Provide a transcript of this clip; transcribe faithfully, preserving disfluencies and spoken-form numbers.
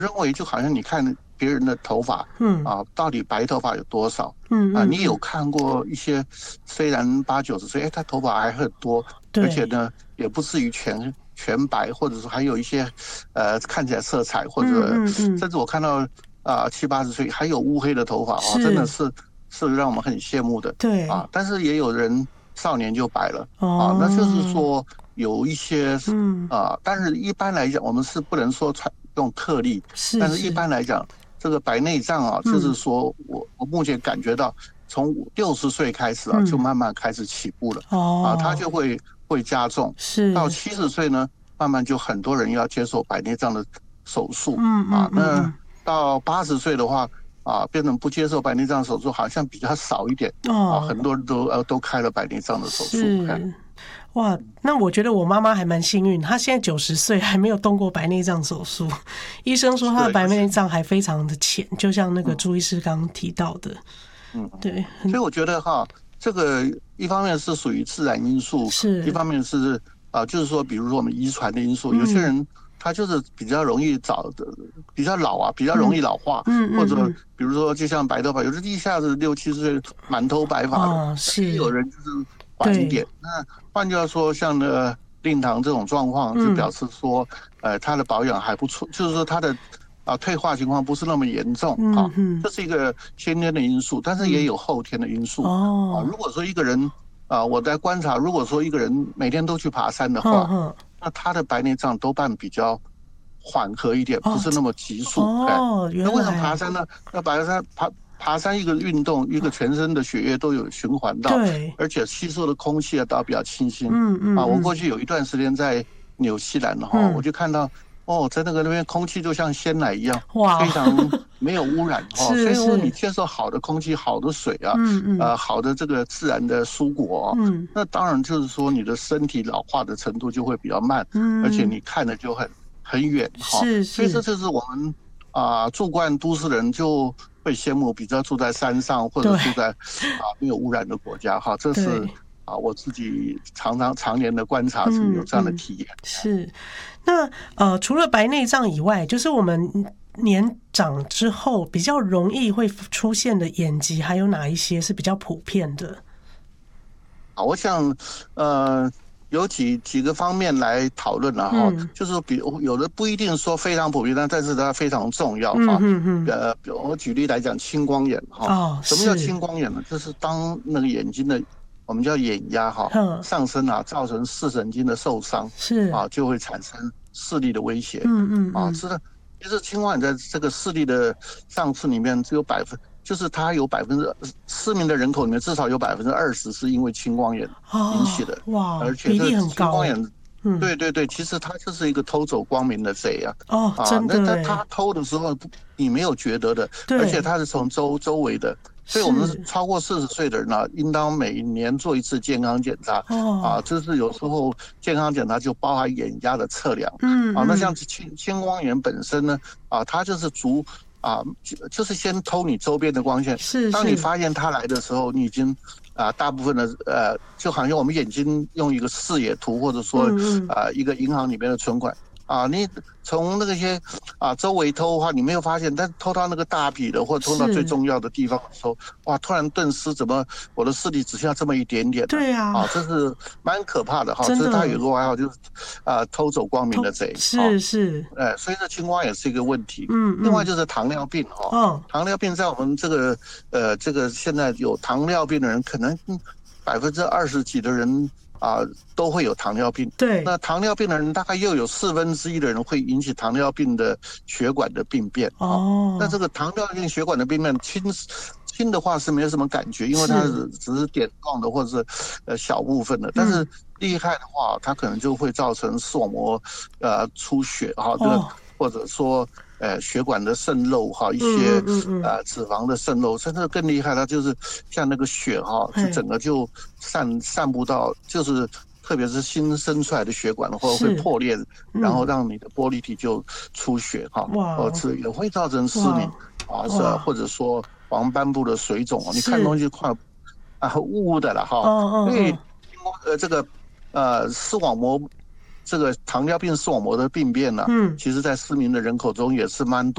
认为就好像你看别人的头发，嗯啊，到底白头发有多少？嗯啊，你有看过一些虽然八九十岁，哎，他头发还很多，而且呢，也不至于全全白，或者说还有一些呃看起来色彩，或者甚至我看到啊七八十岁还有乌黑的头发啊，真的是是让我们很羡慕的。 对啊，但是也有人少年就白了，啊，那就是说有一些嗯啊，但是一般来讲，我们是不能说传用特例，但是一般来讲。这个白内障啊，就是说我我目前感觉到，从六十岁开始啊，就慢慢开始起步了，啊，它就会会加重， 是到七十岁呢，慢慢就很多人要接受白内障的手术，嗯啊，那到八十岁的话，啊，变成不接受白内障手术，好像比较少一点，啊，很多人都呃都开了白内障的手术。 哇，那我觉得我妈妈还蛮幸运，她现在九十岁还没有动过白内障手术。医生说她的白内障还非常的浅，就像那个朱医师刚刚提到的。嗯，对。 所以我觉得哈，这个一方面是属于自然因素， 是一方面是啊、呃，就是说，比如说我们遗传的因素，有些人他就是比较容易早的，比较老啊，比较容易老化，嗯、或者比如说就像白头发，有的一下子六七十岁满头白发的， 哦、是也有人就是晚一点。那换句话说，像呢令堂这种状况，就表示说，嗯、呃，他的保养还不错，就是说他的啊退化情况不是那么严重啊，这是一个先天的因素，但是也有后天的因素。哦、啊，如果说一个人啊，我在观察，如果说一个人每天都去爬山的话，嗯、那他的白内障多半比较缓和一点，不是那么急速。 哦，原来那为什么爬山呢？那爬山爬。爬山一个运动，一个全身的血液都有循环到， 对， 而且吸收的空气啊都比较清新。嗯嗯啊，我过去有一段时间在纽西兰哈、嗯，我就看到哦，在那个那边空气就像鲜奶一样，哇，非常没有污染哈。所以说你接受好的空气、好的水啊，嗯嗯，呃，好的这个自然的蔬果，嗯，那当然就是说你的身体老化的程度就会比较慢，嗯，而且你看的就很很远哈。 是是，所以这就是我们啊、呃、住惯都市人就。会羡慕比较住在山上或者住在啊没有污染的国家哈，这是啊我自己常常常年的观察是有这样的体验。 嗯嗯、是，那呃除了白内障以外，就是我们年长之后比较容易会出现的眼疾，还有哪一些是比较普遍的？ 啊，我想呃。有几几个方面来讨论了哈，嗯、就是比有的不一定说非常普遍，但但是它非常重要哈。嗯嗯呃，我举例来讲，青光眼哈。哦。什么叫青光眼呢？就是当那个眼睛的我们叫眼压哈、嗯、上升啊，造成视神经的受伤，是啊，就会产生视力的威胁。嗯嗯啊，是的。其实青光眼在这个视力的上次里面只有百分。就是它有百分之失明的人口里面，至少有百分之二十是因为青光眼引起的。 哦、哇， 而且这青光眼， 嗯、 对对对，其实它就是一个偷走光明的贼啊！ 哦，啊、真的， 那他他偷的时候你没有觉得的，而且他是从周周围的，所以我们超过四十岁的人呢、啊，应当每年做一次健康检查。哦，啊，就是有时候健康检查就包含眼压的测量。嗯，啊，那像青青光眼本身呢，啊，它就是足。啊，就是先偷你周边的光线。 是， 当你发现它来的时候，你已经啊，大部分的呃，就好像我们眼睛用一个视野图，或者说嗯嗯啊，一个银行里面的存款啊，你从那个些啊周围偷的话，你没有发现，但偷到那个大笔的，或者偷到最重要的地方的时候，哇，突然顿时怎么我的视力只剩下这么一点点？ 对啊， 啊，这是蛮可怕的哈。这是它有个外号，就是啊偷走光明的贼。 是是， 哎、呃，所以这青光眼是一个问题。嗯，另外就是糖尿病哈。哦，糖尿病在我们这个呃这个现在有糖尿病的人，可能百分之二十几的人。啊、呃，都会有糖尿病。 对， 那糖尿病的人大概又有四分之一的人会引起糖尿病的血管的病变。哦，那这个糖尿病血管的病变轻轻的话是没有什么感觉，因为它是只是点状的或者是呃小部分的，但是厉害的话，它可能就会造成视网膜呃出血哈，这个、哦、或者说。呃，血管的渗漏哈，一些、嗯嗯、呃脂肪的渗漏，甚至更厉害，它就是像那个血哈，就整个就散散布到，就是特别是新生出来的血管或者会破裂，嗯、然后让你的玻璃体就出血哈，或者也会造成失明啊，是或者说黄斑部的水肿，你看东西快啊雾雾的了哈，哦、所以呃这个呃视网膜。这个糖尿病视网膜的病变呢、啊，嗯，其实在失明的人口中也是蛮多。